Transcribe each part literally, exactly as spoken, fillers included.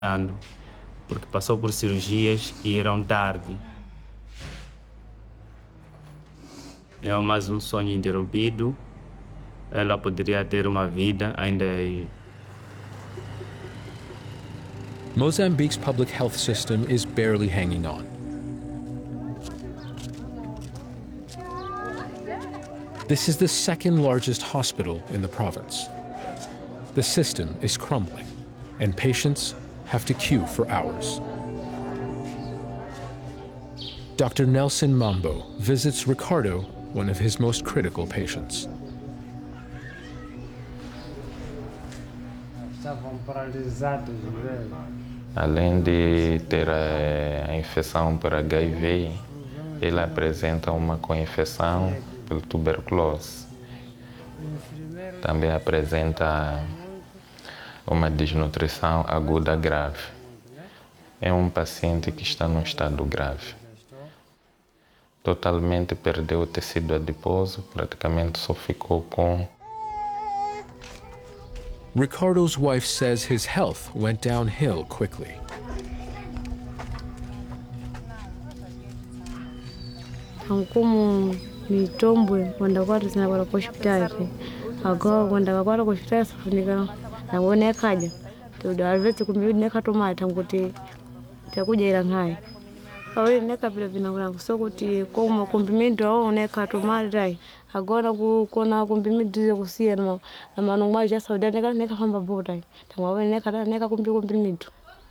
ano, porque passou por cirurgias e eram tarde. É mais um sonho interrompido. Ela poderia ter uma vida ainda. Mozambique's public health system is barely hanging on. This is the second largest hospital in the province. The system is crumbling, and patients have to queue for hours. Doctor Nelson Mambo visits Ricardo, one of his most critical patients. Além de ter a infecção por H I V, ele apresenta uma co-infecção por tuberculose. Também apresenta uma desnutrição aguda grave. É um paciente que está num estado grave. Totalmente perdeu o tecido adiposo, praticamente só ficou com. Ricardo's wife says his health went downhill quickly. Como mitombwe kwenda kwatu sina kwenda kwa hospitali. Agora kwenda kwatu kwa hospitali safunika na uone kaja. Tudo alvete kumbi neka tomata nguti takuja ila ngai. Awe neka bila vinakula kusokuti kwa kumpimento au neka tomata. Agora kuona kumpimento zile kusia na na manungwa ya Saudi neka neka famba bota. Tangwa neka neka kumpi kumpimento.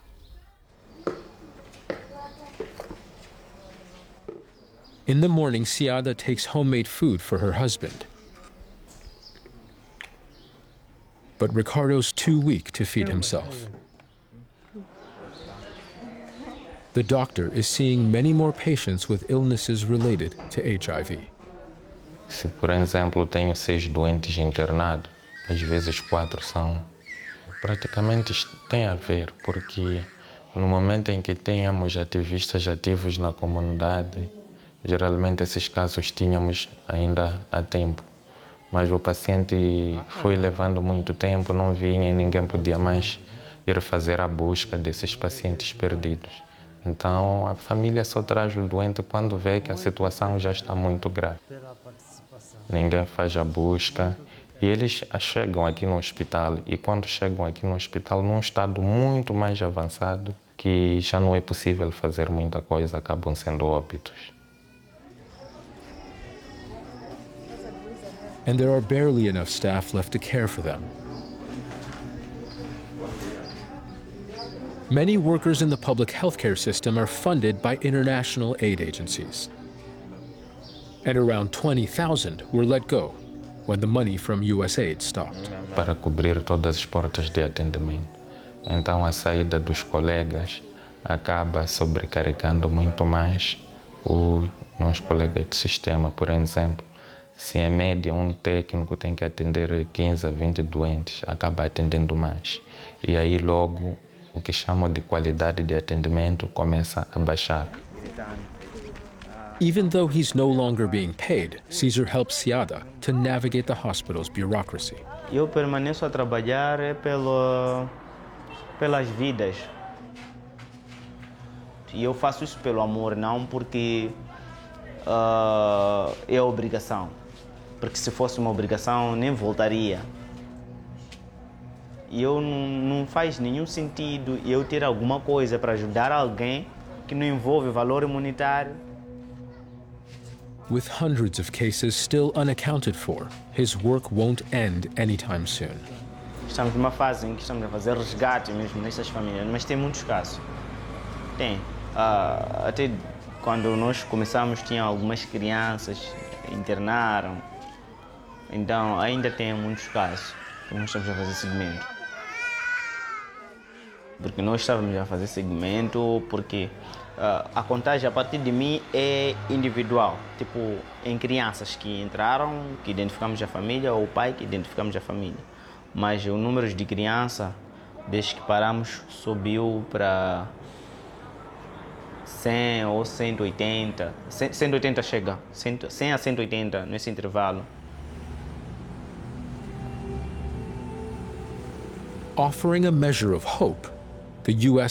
In the morning, Siada takes homemade food for her husband. But Ricardo's too weak to feed himself. The doctor is seeing many more patients with illnesses related to H I V. Se, por exemplo, tenho seis doentes internados, às vezes quatro são praticamente tem a ver, porque no momento em que tenhamos ativistas ativos na comunidade, geralmente esses casos tínhamos ainda a tempo. Mas o paciente foi levando muito tempo, não vinha e ninguém podia mais ir fazer a busca desses pacientes perdidos. Então a família só traz o doente quando vê que a situação já está muito grave. Ninguém faz a busca e eles chegam aqui no hospital e quando chegam aqui no hospital num estado muito mais avançado que já não é possível fazer muita coisa, acabam sendo óbitos. And there are barely enough staff left to care for them. Many workers in the public healthcare system are funded by international aid agencies. And around twenty thousand were let go when the money from U S A I D stopped. Para cobrir todas as portas de atendimento. Então a saída dos colegas acaba sobrecarregando muito mais os nossos colegas de sistema, por exemplo. Se em média um técnico tem que atender quinze a vinte doentes, acaba atendendo mais. E aí logo o que chamam de qualidade de atendimento começa a baixar. Even though he's no longer being paid, Caesar helps Siada to navigate the hospital's bureaucracy. Eu permaneço a trabalhar pelo, pelas vidas. E eu faço isso pelo amor, não porque uh, é obrigação. Porque se fosse uma obrigação, nem voltaria. E eu não, não faz nenhum sentido eu ter alguma coisa para ajudar alguém que não envolve valor monetário. With hundreds of cases still unaccounted for, his work won't end anytime soon. Estamos numa fase em que estamos a fazer resgate mesmo nessas famílias, mas tem muitos casos. Tem. Uh, até quando nós começamos, tinha algumas crianças que internaram. Então, ainda tem muitos casos que nós estamos a fazer segmento. Porque nós estávamos a fazer segmento porque uh, a contagem a partir de mim é individual. Tipo, em crianças que entraram, que identificamos a família, ou o pai que identificamos a família. Mas o número de crianças, desde que paramos, subiu para cem ou cento e oitenta. cento e oitenta chega, cem a cento e oitenta nesse intervalo. Offering a measure of hope, the U S